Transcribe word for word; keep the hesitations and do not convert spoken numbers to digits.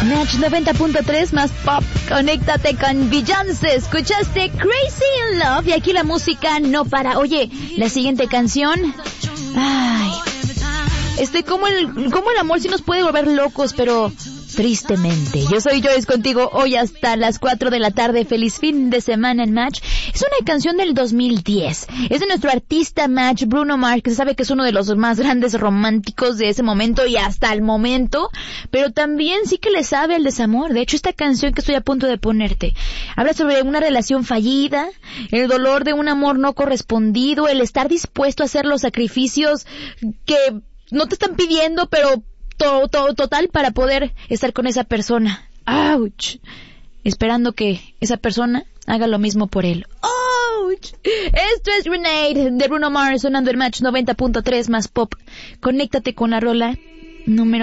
Match noventa punto tres más pop. Conéctate con Beyoncé. Escuchaste Crazy in Love y aquí la música no para. Oye, la siguiente canción. Ay. Este, como el, como el amor sí nos puede volver locos, pero tristemente. Yo soy Joyce contigo hoy hasta las cuatro de la tarde. Feliz fin de semana en Match. Es una canción del dos mil diez. Es de nuestro artista Match, Bruno Mars, que se sabe que es uno de los más grandes románticos de ese momento y hasta el momento, pero también sí que le sabe al desamor. De hecho, esta canción que estoy a punto de ponerte habla sobre una relación fallida, el dolor de un amor no correspondido, el estar dispuesto a hacer los sacrificios que no te están pidiendo, pero to, to, total para poder estar con esa persona. ¡Auch! Esperando que esa persona haga lo mismo por él. ¡Auch! Esto es Grenade de Bruno Mars sonando el Match noventa punto tres más pop. Conéctate con la rola número